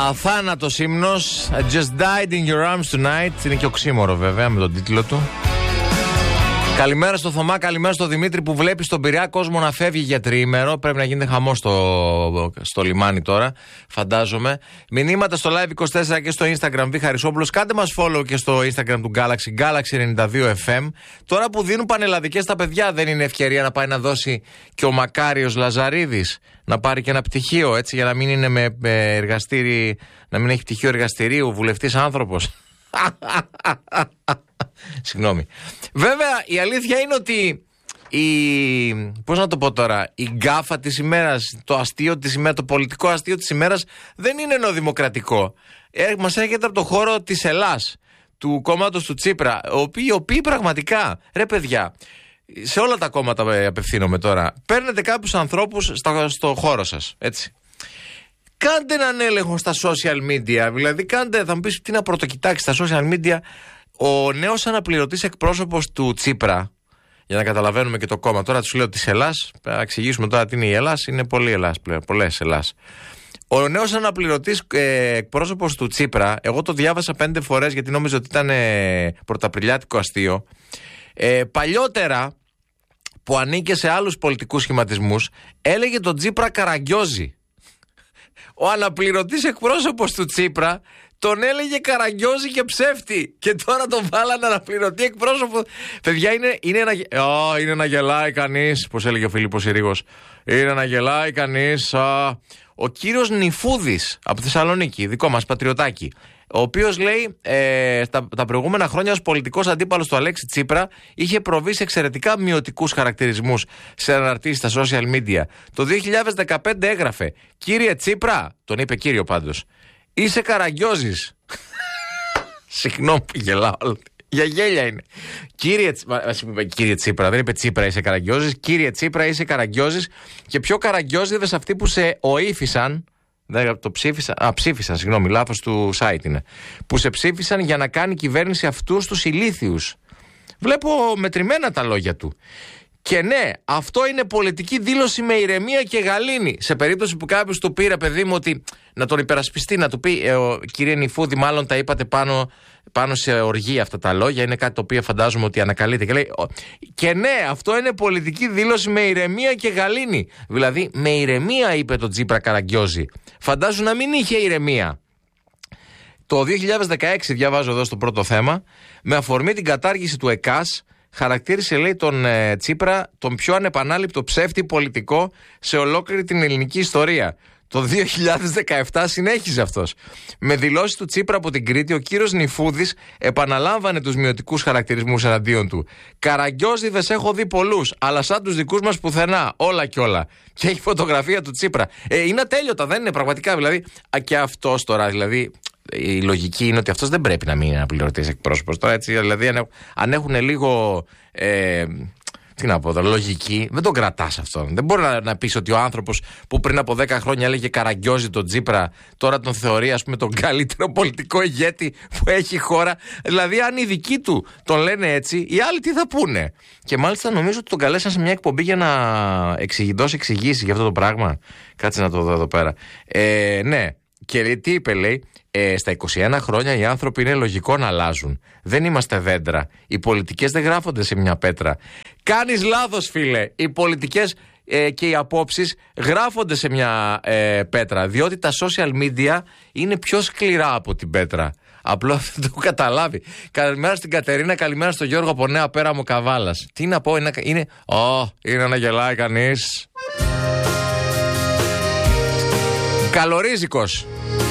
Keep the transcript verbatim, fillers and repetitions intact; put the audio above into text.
Αθάνατος ύμνος, I just died in your arms tonight. Είναι και οξύμορο βέβαια με τον τίτλο του. Καλημέρα στο Θωμά, καλημέρα στο Δημήτρη που βλέπει στον Πειραιά κόσμο να φεύγει για τριήμερο. Πρέπει να γίνεται χαμός στο, στο λιμάνι τώρα, φαντάζομαι. Μηνύματα στο Live είκοσι τέσσερα και στο Instagram Β Χαρισόπουλος. Κάντε μας follow και στο Instagram του Galaxy, Galaxy ενενήντα δύο εφ εμ. Τώρα που δίνουν πανελλαδικές στα παιδιά, δεν είναι ευκαιρία να πάει να δώσει και ο Μακάριος Λαζαρίδης να πάρει και ένα πτυχίο, έτσι, για να μην είναι με, με εργαστήρι, να μην έχει πτυχίο εργαστηρίου, βουλευτής άνθρωπος. Συγγνώμη. Βέβαια η αλήθεια είναι ότι η, πώς να το πω τώρα, η γκάφα της ημέρας, το αστείο της ημέρας, το πολιτικό αστείο της ημέρας δεν είναι νεοδημοκρατικό. Ε, μας έρχεται από το χώρο της Ελλάς, του κόμματος του Τσίπρα, οι οποίοι, οποίοι πραγματικά, ρε παιδιά, σε όλα τα κόμματα απευθύνομαι τώρα, παίρνετε κάποιους ανθρώπους στο, στο χώρο σας, έτσι. Κάντε έναν έλεγχο στα social media, δηλαδή κάντε, θα μου πεις τι να πρωτοκοιτάξει στα social media. Ο νέος αναπληρωτής εκπρόσωπος του Τσίπρα, για να καταλαβαίνουμε και το κόμμα, τώρα τους λέω της Ελλάς, να εξηγήσουμε τώρα τι είναι η Ελλάς, είναι πολλή Ελλάς πλέον, πολλές Ελλάς. Ο νέος αναπληρωτής ε, εκπρόσωπος του Τσίπρα, εγώ το διάβασα πέντε φορές γιατί νόμιζα ότι ήταν ε, πρωταπριλιάτικο αστείο. Ε, παλιότερα, που ανήκε σε άλλους πολιτικούς σχηματισμούς, έλεγε τον Τσίπρα Καραγκιόζη. Ο αναπληρωτής εκπρόσωπος του Τσίπρα τον έλεγε Καραγκιόζη και ψεύτη. Και τώρα τον βάλανε αναπληρωτή εκπρόσωπο. Παιδιά, είναι, είναι, ένα, oh, είναι να γελάει κανείς. Πώς έλεγε ο Φίλιππος Ιρήγος. Είναι να γελάει κανείς. Oh. Ο κύριος Νιφούδης από Θεσσαλονίκη, δικό μας πατριωτάκι, ο οποίος λέει ε, τα, τα προηγούμενα χρόνια ως πολιτικός αντίπαλος του Αλέξη Τσίπρα είχε προβεί σε εξαιρετικά μειωτικούς χαρακτηρισμούς σε αναρτήσεις στα social media. Το δύο χιλιάδες δεκαπέντε έγραφε: «Κύριε Τσίπρα», τον είπε κύριο πάντως, «είσαι Καραγκιόζης». Συγγνώμη που γελάω, για γέλια είναι. Κύριε, κύριε Τσίπρα, δεν είπε Τσίπρα είσαι Καραγκιόζης. Κύριε Τσίπρα είσαι Καραγκιόζης. Και πιο Καραγκιόζηδες αυτοί που σε οήφισαν. Δεν το ψήφισαν. Α, ψήφισαν, συγγνώμη, λάθος του site είναι. Που σε ψήφισαν για να κάνει κυβέρνηση αυτούς τους ηλίθιους. Βλέπω μετρημένα τα λόγια του. Και ναι, αυτό είναι πολιτική δήλωση με ηρεμία και γαλήνη. Σε περίπτωση που κάποιος του πήρε, παιδί μου, ότι να τον υπερασπιστεί, να του πει ε, ο, κύριε Νιφούδη, μάλλον τα είπατε πάνω, πάνω σε οργή αυτά τα λόγια. Είναι κάτι το οποίο φαντάζομαι ότι ανακαλείται. Και λέει, ο, και ναι, αυτό είναι πολιτική δήλωση με ηρεμία και γαλήνη. Δηλαδή, με ηρεμία είπε το Τσίπρα Καραγκιόζη. Φαντάζομαι να μην είχε ηρεμία. Το δύο χιλιάδες δεκαέξι, διαβάζω εδώ στο πρώτο θέμα, με αφορμή την κατάργηση του ΕΚΑΣ, χαρακτήρισε, λέει, τον ε, Τσίπρα τον πιο ανεπανάληπτο ψεύτη πολιτικό σε ολόκληρη την ελληνική ιστορία. Το δύο χιλιάδες δεκαεπτά συνέχιζε αυτός. Με δηλώσεις του Τσίπρα από την Κρήτη, ο κύριος Νιφούδης επαναλάμβανε τους μειωτικούς χαρακτηρισμούς εναντίον του. Καραγκιόζηδες έχω δει πολλούς, αλλά σαν τους δικούς μας πουθενά, όλα κι όλα. Και έχει φωτογραφία του Τσίπρα. Ε, είναι ατέλειωτα, δεν είναι πραγματικά, δηλαδή. Α, και αυτός τώρα, δηλαδή. Η λογική είναι ότι αυτός δεν πρέπει να μην είναι αναπληρωτής εκπρόσωπος. Τώρα, έτσι, δηλαδή, αν, αν έχουν λίγο. Ε, τι να πω τώρα, λογική, δεν τον κρατάς αυτόν. Δεν μπορεί να, να πεις ότι ο άνθρωπος που πριν από δέκα χρόνια έλεγε Καραγκιόζη τον Τσίπρα, τώρα τον θεωρεί, ας πούμε, τον καλύτερο πολιτικό ηγέτη που έχει η χώρα. Δηλαδή, αν οι δικοί του τον λένε έτσι, οι άλλοι τι θα πούνε. Και μάλιστα νομίζω ότι τον καλέσαν σε μια εκπομπή για να εξηγη, δώσει εξηγήσει για αυτό το πράγμα. Κάτσε να το δω εδώ πέρα. Ε, ναι. Και τι είπε, λέει, ε, στα είκοσι ένα χρόνια οι άνθρωποι είναι λογικό να αλλάζουν. Δεν είμαστε δέντρα. Οι πολιτικές δεν γράφονται σε μια πέτρα. Κάνεις λάθος, φίλε. Οι πολιτικές ε, και οι απόψεις γράφονται σε μια ε, πέτρα. Διότι τα social media είναι πιο σκληρά από την πέτρα. Απλό δεν το έχω καταλάβει. Καλημέρα στην Κατερίνα, καλημέρα στον Γιώργο από Νέα Πέραμο Καβάλας. Τι να πω, είναι. είναι... Oh, είναι να γελάει κανείς. Καλορίζικος.